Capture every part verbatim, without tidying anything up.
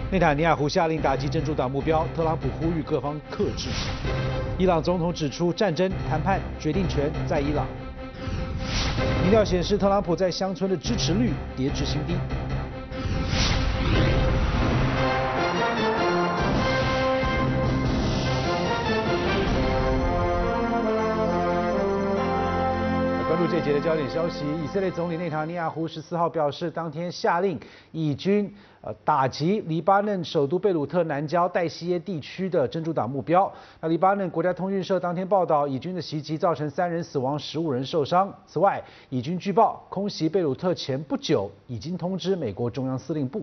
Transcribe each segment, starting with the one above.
内塔尼亚胡下令打击真主党目标，特朗普呼吁各方克制。伊朗总统指出，战争谈判决定权在伊朗。民调显示，特朗普在乡村的支持率跌至新低。关注这节的焦点消息，以色列总理内塔尼亚胡十四号表示，当天下令以军呃打击黎巴嫩首都贝鲁特南郊代西耶地区的真主党目标。那黎巴嫩国家通讯社当天报道，以军的袭击造成三人死亡，十五人受伤。此外，以军据报空袭贝鲁特前不久已经通知美国中央司令部。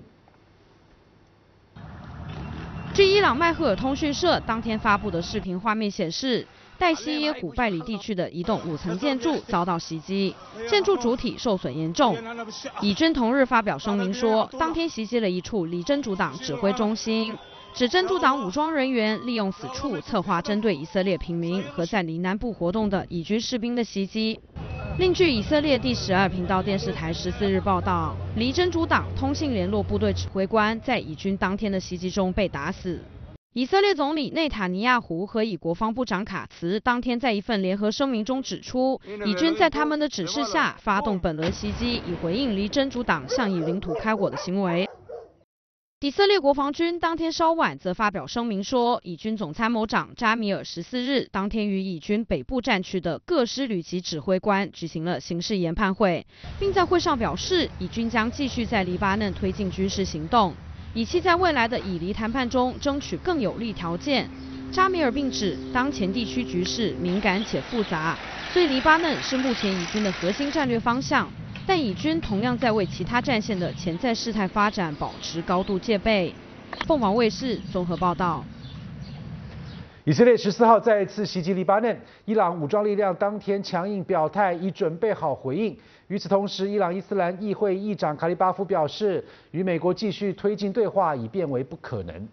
据伊朗麦赫尔通讯社当天发布的视频画面显示，代西耶古拜里地区的一栋五层建筑遭到袭击，建筑主体受损严重。以军同日发表声明说，当天袭击了一处离真主党指挥中心，指真主党武装人员利用此处策划针对以色列平民和在离南部活动的以军士兵的袭击。另据以色列第十二频道电视台十四日报道，离真主党通信联络部队指挥官在以军当天的袭击中被打死。以色列总理内塔尼亚胡和以国防部长卡茨当天在一份联合声明中指出，以军在他们的指示下发动本轮袭击，以回应离真主党向以领土开火的行为。以色列国防军当天稍晚则发表声明说，以军总参谋长扎米尔十四日当天与以军北部战区的各师旅级指挥官举行了形势研判会，并在会上表示，以军将继续在黎巴嫩推进军事行动，以期在未来的以黎谈判中争取更有利条件。扎米尔并指，当前地区局势敏感且复杂，所以黎巴嫩是目前以军的核心战略方向。但以军同样在为其他战线的潜在事态发展保持高度戒备。凤凰卫视综合报道。 以色列十四号再次袭击黎巴嫩，伊朗武装力量当天强硬表态，已准备好回应。与此同时，伊朗伊斯兰议会议长卡利巴夫表示，与美国继续推进对话已变为不可能。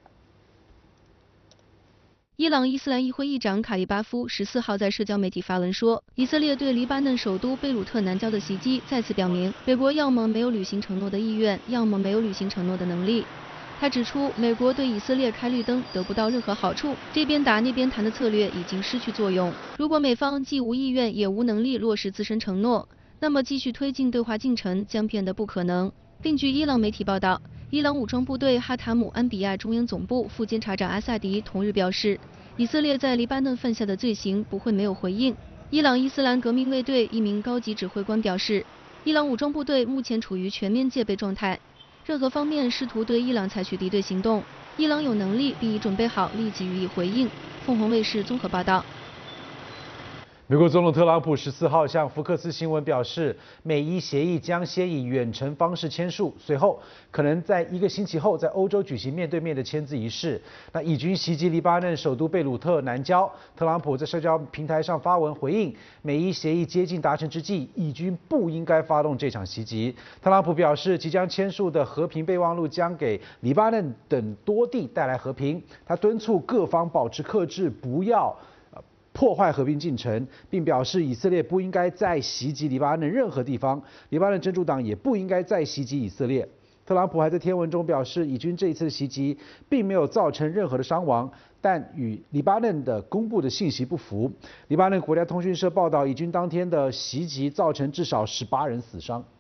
伊朗伊斯兰议会议长卡利巴夫十四号在社交媒体发文说，以色列对黎巴嫩首都贝鲁特南郊的袭击再次表明，美国要么没有履行承诺的意愿，要么没有履行承诺的能力。他指出，美国对以色列开绿灯得不到任何好处，这边打那边谈的策略已经失去作用。如果美方既无意愿也无能力落实自身承诺，那么继续推进对话进程将变得不可能。另据伊朗媒体报道，伊朗武装部队哈塔姆安比亚中央总部副监察长阿萨迪同日表示，以色列在黎巴嫩犯下的罪行不会没有回应。伊朗伊斯兰革命卫队一名高级指挥官表示，伊朗武装部队目前处于全面戒备状态，任何方面试图对伊朗采取敌对行动，伊朗有能力并已准备好立即予以回应。凤凰卫视综合报道。 美国总统特朗普十四号向福克斯新闻表示，美伊协议将先以远程方式签署，随后可能在一个星期后在欧洲举行面对面的签字仪式。那以军袭击黎巴嫩首都贝鲁特南郊，特朗普在社交平台上发文回应，美伊协议接近达成之际，以军不应该发动这场袭击。特朗普表示，即将签署的和平备忘录将给黎巴嫩等多地带来和平。他敦促各方保持克制，不要破坏和平进程，并表示以色列不应该再袭击黎巴嫩任何地方，黎巴嫩真主党也不应该再袭击以色列。特朗普还在贴文中表示，以军这一次的袭击并没有造成任何的伤亡，但与黎巴嫩的公布的信息不符。黎巴嫩国家通讯社报道，以军当天的袭击造成至少十八人死伤。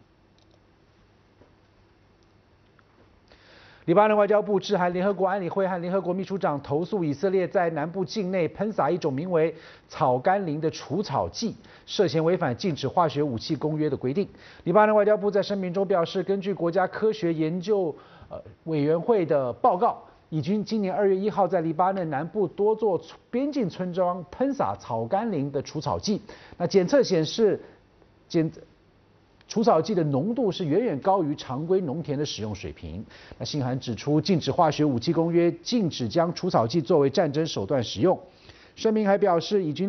黎巴嫩外交部致函联合国安理会和联合国秘书长，投诉以色列在南部境内喷洒一种名为草甘膦的除草剂，涉嫌违反禁止化学武器公约的规定。黎巴嫩外交部在声明中表示，根据国家科学研究呃委员会的报告，以军今年二月一号在黎巴嫩南部多座边境村庄喷洒草甘膦的除草剂，那检测显示检。除草剂的浓度是远远高于常规农田的使用水平。那信函指出，禁止化学武器公约禁止将除草剂作为战争手段使用。声明还表示，以军